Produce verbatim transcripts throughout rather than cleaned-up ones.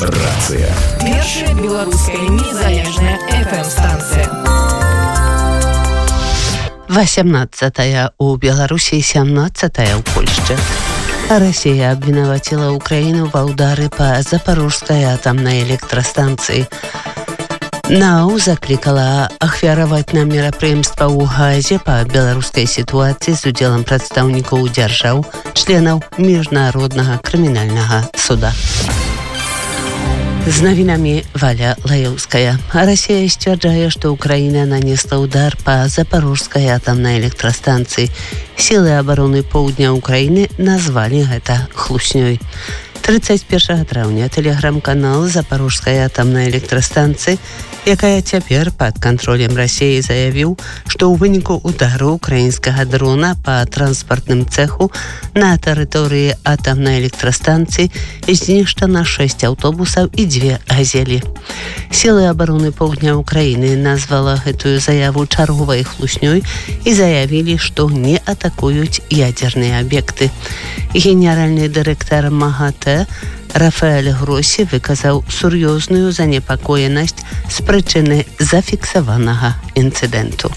Рацыя. Першая беларуская незалежная эф эм-станцыя. восемнадцатая у Беларусі, сямнадцатая ў Польшчы. Россия обвинуватила Украину ва удары по Запорожской атомной электростанции. НАУ закликала ахвяраваць на мерапрыемства ў Газе по беларускай ситуации с удзелам прадстаўнікоў дзяржаў, членаў Міжнароднага крымінальнага суда. З навінамі Валя Лаевская. Россия сцвярджае, што Украина нанесла удар по Запорожской атомной электростанции. Силы обороны поўдня Украины назвали гэта хлуснёй. тридцать первого траўня тэлеграм-канал Запорожской атомной электростанции, якая цяпер пад кантролем России, заявіў, што ў выніку удару украінскага дрона по транспартным цеху на тэрыторыі атомной электростанции знішчана шесть аўтобусаў і две газелі. Силы обороны поўдня Украины назвала гэтую заяву чарговай хлуснёй і заявілі, што не атакуюць ядерныя аб'екты. Генеральны дырэктар МАГАТЭ Рафаэль Гросі выказаў сур'ёзную занепакоенасць з прычыны зафіксаванага інцыдэнту.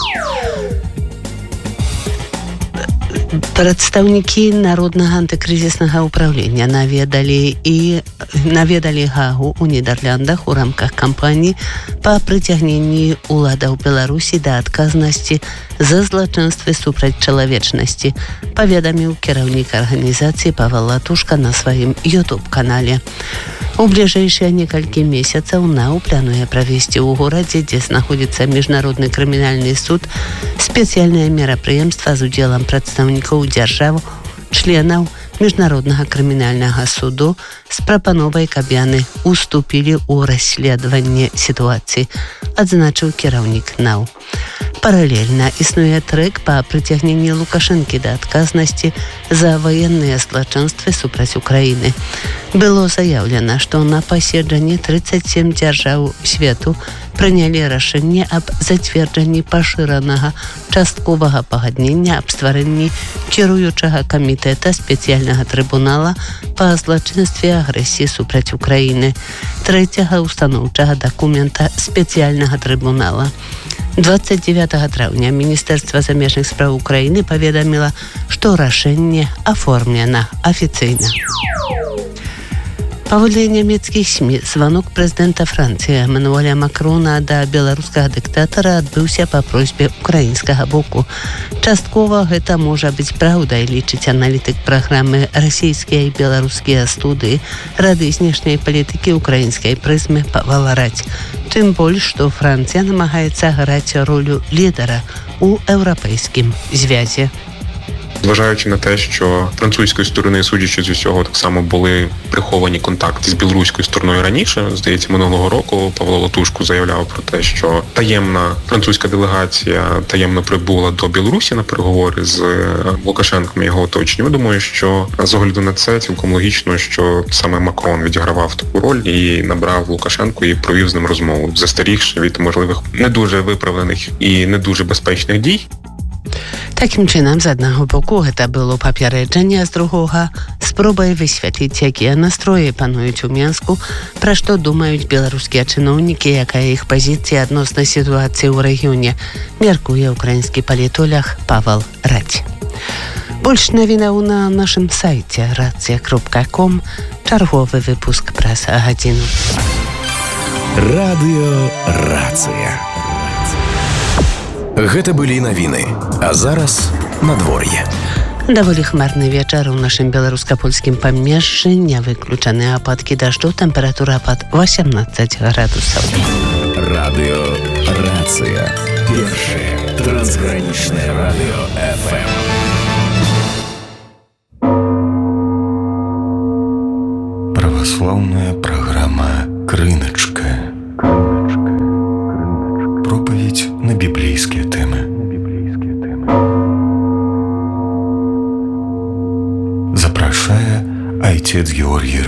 Прадстаўнікі Народнага антыкрызіснага ўправлення наведалі і наведалі Гагу ў Нідерландах у рамках кампаніі па прыцягненні ўладаў Беларусі да адказнасці за злачынствы супраць чалавечнасці, паведаміў кіраўнік арганізацыі Павел Латушка на сваім ютуб-канале. У бліжэйшыя некалькі месяцаў НАУ плануе правесці ў горадзе, дзе знаходзіцца Міжнародны крымінальны суд, спецыяльнае мерапрыемства з удзелам прадстаўнікоў дзяржаў, членаў Міжнароднага крымінальнага суду з прапановай, каб яны уступілі ў расследаванне сітуацыі, адзначыў кіраўнік НАУ. Паралельна існуе трэк па прыцягненні Лукашэнкі да адказнасці за ваенныя злачынствы супраць Украіны. Было заяўлена, што на паседжанні тридцать семь дзяржаў свету прынялі рашэнне аб зацверджанні пашыранага частковага пагаднення аб стварэнні кіруючага камітэта спецыяльнага трыбунала па злачынстве агрэсіі супраць Украіны, трэцяга устаноўчага дакумента спецыяльнага трыбунала. двадцать девятого траўня Міністэрства замежных спраў Украіны паведаміла, што рашэнне аформлена афіцыйна. Паводле нямецкіх СМІ, званок прэзідэнта Францыі Эммануэля Макрона да беларускага дыктатара адбыўся па просьбе украінскага боку. Часткова гэта можа быць праўдай, лічыць аналітык праграмы «Расійскія і беларускія студыі» Рады знешняй палітыкі украінскай прызмы Павел Раць. Тым больш, што Францыя намагаецца граць ролю лідара у еўрапейскім звязі. Зважаючи на те, що французької сторони, судячи з усього, так само були приховані контакти з білоруською стороною раніше. Здається, минулого року Павло Латушко заявляв про те, що таємна французька делегація таємно прибула до Білорусі на переговори з Лукашенком і його оточенням. Думаю, що з огляду на це цілком логічно, що саме Макрон відігравав таку роль і набрав Лукашенко і провів з ним розмову, застарігши від можливих не дуже виправлених і не дуже безпечних дій. Такім чынам, з аднаго боку, гэта было папярэджанне, а з другога спробай высвятліць, якія настроі пануюць у Менску, пра што думаюць беларускія чыноўнікі, якая іх пазіцыя адносна сітуацыі ў рэгіёне, мяркуе украінскі палітолог Павел Раць. Больш навінаў на нашым сайце рацыя кропка ком, чарговы выпуск праз гадзіну. Радыё Рацыя. Гэта былі навіны, а зараз надвор'е. Даволі хмарны вечар у нашым беларуска-польскім памежжы, не выключаны ападкі дажджу, тэмпература пад восемнадцать градусаў. Радыё Рацыя. Першае трансгранічнае радыё эф эм. Праваслаўная праграма «Крыначка». Проповедь на библейские темы. Запрашая отец Георгий